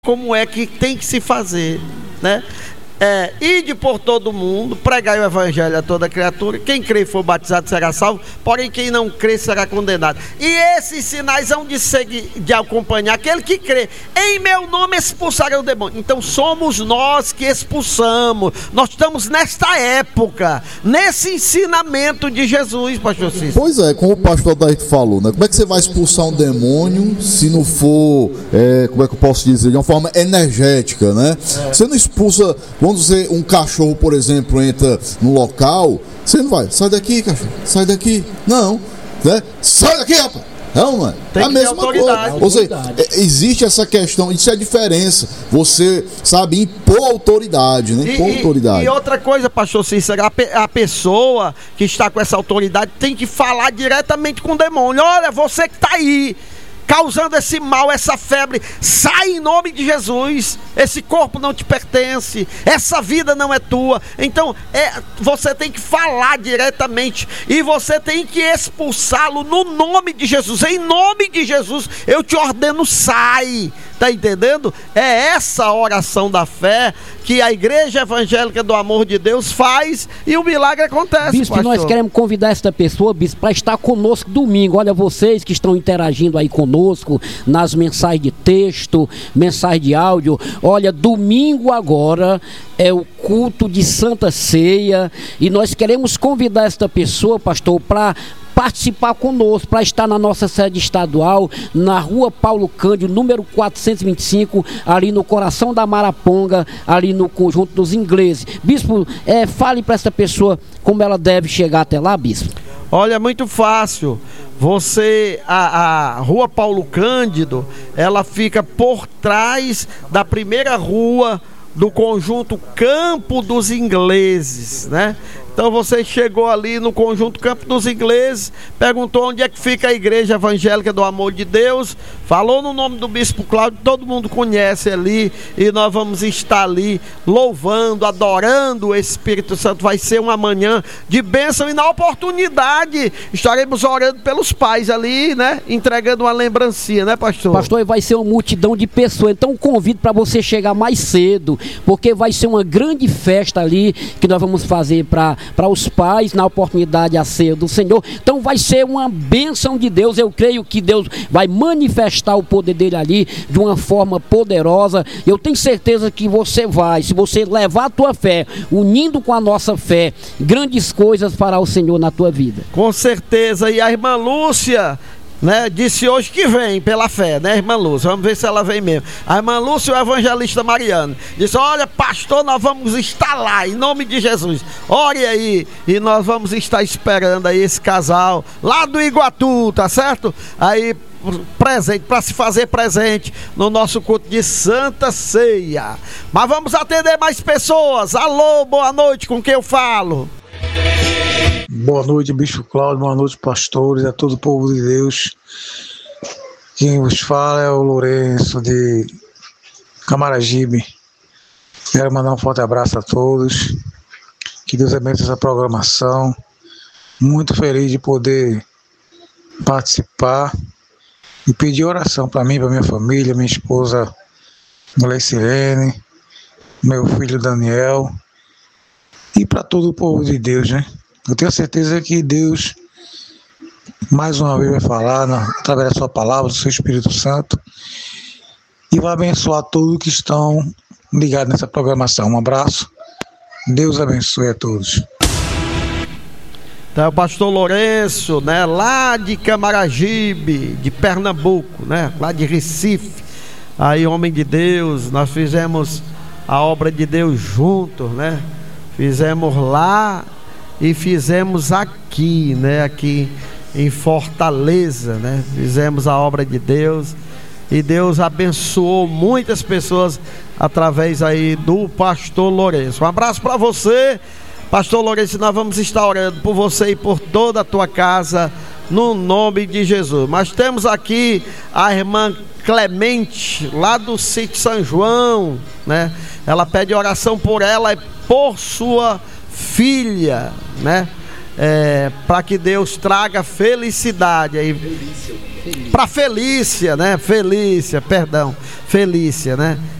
como é que tem que se fazer, né? Ide por todo mundo, pregai o evangelho a toda criatura. Quem crê e for batizado será salvo, porém quem não crê será condenado. E esses sinais hão de seguir, de acompanhar aquele que crê. Em meu nome expulsarão o demônio. Então somos nós que expulsamos. Nós estamos nesta época, nesse ensinamento de Jesus, pastor Cícero. Pois é, como o pastor Daí falou, né? Como é que você vai expulsar um demônio se não for, como é que eu posso dizer, de uma forma energética, né? Você não expulsa. Quando um cachorro, por exemplo, entra no local, você não vai, sai daqui, cachorro, sai daqui. Não, né? Sai daqui, rapaz. Não, mano. Tem a mesma coisa. Ou seja, existe essa questão, isso é a diferença. Você sabe impor autoridade, né? Impor autoridade. E outra coisa, pastor Cícero, a pessoa que está com essa autoridade tem que falar diretamente com o demônio. Olha, você que está aí causando esse mal, essa febre, sai em nome de Jesus. Esse corpo não te pertence, essa vida não é tua. Então você tem que falar diretamente e você tem que expulsá-lo no nome de Jesus. Em nome de Jesus eu te ordeno, sai. Tá entendendo? É essa oração da fé que a Igreja Evangélica do Amor de Deus faz e o milagre acontece. Bispo, pastor, nós queremos convidar esta pessoa, bispo, para estar conosco domingo. Olha, vocês que estão interagindo aí conosco nas mensagens de texto, mensagens de áudio. Olha, domingo agora é o culto de Santa Ceia e nós queremos convidar esta pessoa, pastor, para participar conosco, para estar na nossa sede estadual, na rua Paulo Cândido, número 425, ali no coração da Maraponga, ali no Conjunto dos Ingleses. Bispo, fale para essa pessoa como ela deve chegar até lá, bispo. Olha, muito fácil. A rua Paulo Cândido, ela fica por trás da primeira rua do Conjunto Campo dos Ingleses, né? Então você chegou ali no Conjunto Campo dos Ingleses, perguntou onde é que fica a Igreja Evangélica do Amor de Deus, falou no nome do Bispo Cláudio, todo mundo conhece ali, e nós vamos estar ali louvando, adorando o Espírito Santo. Vai ser uma manhã de bênção e na oportunidade estaremos orando pelos pais ali, né? Entregando uma lembrancinha, né, pastor? Pastor, vai ser uma multidão de pessoas, então convido para você chegar mais cedo, porque vai ser uma grande festa ali que nós vamos fazer para os pais, na oportunidade a ceia do Senhor. Então vai ser uma bênção de Deus. Eu creio que Deus vai manifestar o poder dele ali de uma forma poderosa. Eu tenho certeza que você vai, se você levar a tua fé, unindo com a nossa fé, grandes coisas fará o Senhor na tua vida. Com certeza. E a irmã Lúcia, né, disse hoje que vem pela fé, né, irmã Lúcia? Vamos ver se ela vem mesmo. A irmã Lúcia e o evangelista Mariano disse: olha, pastor, nós vamos estar lá em nome de Jesus. Ore aí e nós vamos estar esperando aí esse casal lá do Iguatu, tá certo? Aí presente, para se fazer presente no nosso culto de Santa Ceia. Mas vamos atender mais pessoas. Alô, boa noite, com quem eu falo? Boa noite, Bispo Cláudio, boa noite, pastores, a todo o povo de Deus. Quem vos fala é o Lourenço de Camaragibe. Quero mandar um forte abraço a todos. Que Deus abençoe essa programação. Muito feliz de poder participar e pedir oração para mim, para minha família, minha esposa Gleicilene, meu filho Daniel e para todo o povo de Deus, né? Eu tenho certeza que Deus mais uma vez vai falar através da sua palavra, do seu Espírito Santo, e vai abençoar todos que estão ligados nessa programação. Um abraço, Deus abençoe a todos. Então, o pastor Lourenço, né, lá de Camaragibe, de Pernambuco, né, lá de Recife, aí homem de Deus, nós fizemos a obra de Deus juntos, né, fizemos lá e fizemos aqui, né, aqui em Fortaleza, né, fizemos a obra de Deus e Deus abençoou muitas pessoas através aí do pastor Lourenço. Um abraço para você, pastor Lourenço. Nós vamos estar orando por você e por toda a tua casa no nome de Jesus. Mas temos aqui a irmã Clemente lá do sítio São João, né, ela pede oração por ela e por sua filha, né? Para que Deus traga felicidade aí. Para Felícia, né? Felícia, perdão. Felícia, né?